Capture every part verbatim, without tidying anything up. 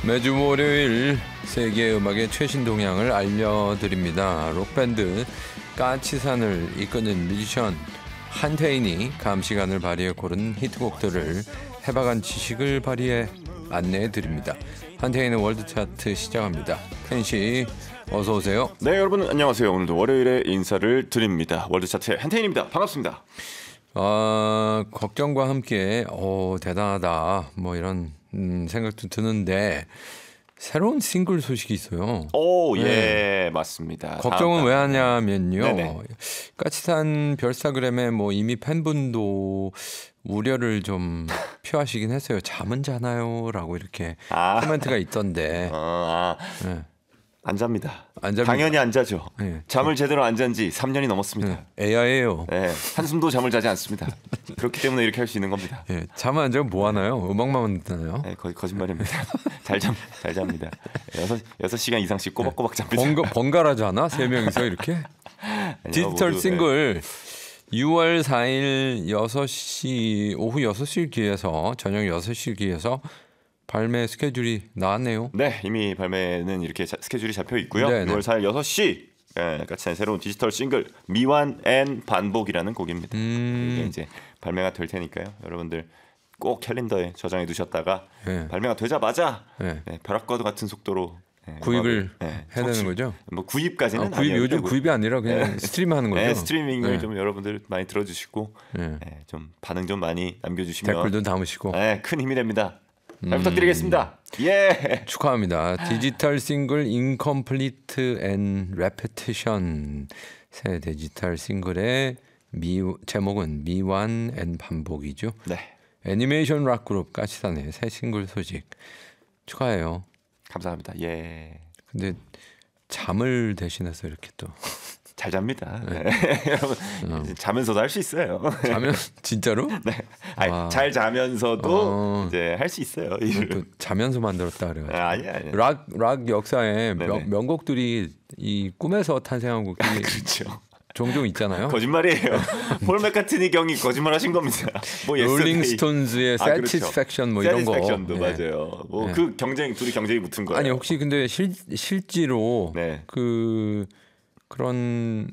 매주 월요일 세계 음악의 최신 동향을 알려드립니다. 록밴드 까치산을 이끄는 뮤지션 한태인이 감시관을 발휘해 고른 히트곡들을 해박한 지식을 발휘해 안내해드립니다. 한태인의 월드차트 시작합니다. 태인씨 어서 오세요. 네, 여러분 안녕하세요. 오늘도 월요일에 인사를 드립니다. 월드차트의 한태인입니다. 반갑습니다. 아, 걱정과 함께 오, 대단하다 뭐 이런 음, 생각도 드는데 새로운 싱글 소식이 있어요. 오, 예, 네. 맞습니다. 걱정은 다음, 왜 하냐면요. 네네. 까치산 별스타그램에 뭐 이미 팬분도 우려를 좀 표하시긴 했어요. 잠은 자나요?라고 이렇게 아. 코멘트가 있던데. 어, 아, 네. 안 잡니다. 안 잡니다. 당연히 안 자죠. 네. 잠을 제대로 안 잔 지 삼 년이 넘었습니다. 네. 에야예요. 네, 한숨도 잠을 자지 않습니다. 그렇기 때문에 이렇게 할 수 있는 겁니다. 네. 잠을 안 자면 뭐 하나요? 음악만 듣나요? 네, 거의 거짓말입니다. 잘 잠, 잘 잡니다. 여섯 여섯 시간 이상씩 꼬박꼬박 잡니다. 번거, 번갈아자 하나? 세 명이서 이렇게? 아니요, 디지털 모두, 싱글 유월 사일 여섯 시 오후 여섯 시 기에서 저녁 여섯 시 기에서 발매 스케줄이 나왔네요. 네, 이미 발매는 이렇게 자, 스케줄이 잡혀 있고요. 네네. 유월 사일 여섯 시 예, 까치산 새로운 디지털 싱글 미완 앤 반복이라는 곡입니다. 음. 이게 이제 발매가 될 테니까요. 여러분들 꼭 캘린더에 저장해 두셨다가 네. 발매가 되자마자 네. 네, 벼락과 같은 속도로 예, 구입을 음악을, 예, 해야 되는 청취- 거죠? 뭐 구입까지는 아, 구입 아니어도 요즘 되고. 구입이 아니라 그냥 네. 스트리밍하는 거죠. 네, 스트리밍을 네. 좀 여러분들 많이 들어주시고 네. 예, 좀 반응 좀 많이 남겨주시면 댓글도 담으시고 예, 큰 힘이 됩니다. 잘 음. 부탁드리겠습니다. 예. 축하합니다. 디지털 싱글 Incomplete and Repetition 새 디지털 싱글의 미, 제목은 미완 앤 반복이죠. 네, 애니메이션 락 그룹 까치산의 새 싱글 소식 축하해요. 감사합니다. 예. 근데 잠을 대신해서 이렇게 또 잘 잡니다. 네. 여러분 어. 자면서도 할 수 있어요. 자면 진짜로? 네. 아니, 와. 잘 자면서도 어. 이제 할 수 있어요. 또 자면서 만들었다 그래가지고. 아, 아니야, 아니야. 락, 락 역사에 네네. 명, 명곡들이 이 꿈에서 탄생한 곡이 그렇죠. 종종 있잖아요. 거짓말이에요. 폴 맥카트니 경이 거짓말하신 겁니다. 뭐 롤링스톤즈의 아, 그렇죠. Satisfaction 뭐 이런 거. Satisfaction도 네. 맞아요. 뭐 네. 그 경쟁 둘이 경쟁이 붙은 거예요. 아니 혹시 근데 실 실제로 네. 그 그런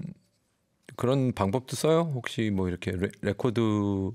그런 방법도 써요? 혹시 뭐 이렇게 레, 레코드를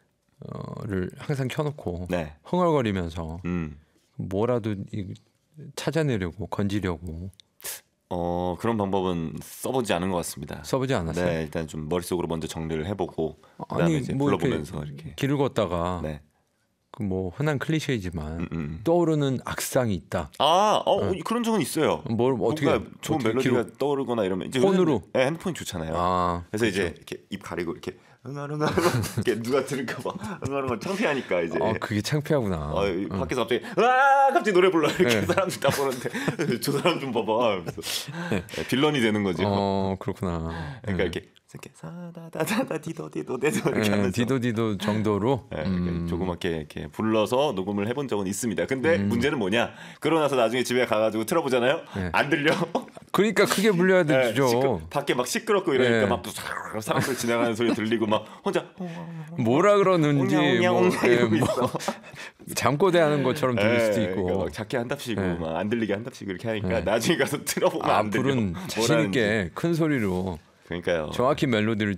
항상 켜놓고 네. 흥얼거리면서 음. 뭐라도 이, 찾아내려고 건지려고 어 그런 방법은 써보지 않은 것 같습니다. 써보지 않았어요? 네, 일단 좀 머릿속으로 먼저 정리를 해보고 그다음에 아니 이제 뭐 불러보면서 이렇게, 이렇게. 길을 걷다가 네. 그 뭐 흔한 클리셰이지만 음, 음. 떠오르는 악상이 있다. 아, 어, 그런 적은 있어요. 뭘 어떻게 뭔가 좋은 어떻게 멜로디가 기록- 떠오르거나 이러면 이제 폰으로? 요새는, 네, 핸드폰이 좋잖아요. 아, 그래서 이제 이렇게 입 가리고 이렇게 응아응아 이렇게 누가 들을까봐 응아응아 창피하니까 이제. 어, 그게 창피하구나. 어, 밖에서 갑자기 아 갑자기 노래 불러 이렇게 네. 사람들 딱 보는데 저 사람 좀 봐봐. 그래서 네, 빌런이 되는 거죠. 어, 그렇구나. 그러니까 이렇게 이렇게 사다다다다 디도 디도 디도 이렇게 네, 하면서 디도디도 정도로 네, 음. 그러니까 조그맣게 이렇게 불러서 녹음을 해본 적은 있습니다. 근데 음. 문제는 뭐냐? 그러고 나서 나중에 집에 가가지고 틀어보잖아요. 네. 안 들려. 그러니까 크게 불려야 네, 되죠. 시끄, 밖에 막 시끄럽고 이러니까 네. 막 사람들 지나가는 소리 들리고 막 혼자 뭐라 그러는지 옹냥옹냥 뭐, 예, 이러고 뭐 있어. 잠꼬대하는 것처럼 들릴 네, 수도 있고. 그러니까 막 작게 한답시고 네. 막 안 들리게 한답시고 이렇게 하니까 네. 나중에 가서 틀어보면 안 들려. 앞으로는 자신 뭐라는지. 있게 큰 소리로 그러니까요. 정확히 멜로디를